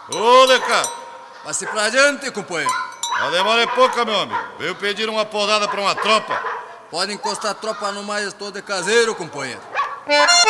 Ô, Decato. Passe pra adiante, companheiro. A demora é pouca, meu amigo. Veio pedir uma podada pra uma tropa. Pode encostar a tropa no mais todo de caseiro, companheiro.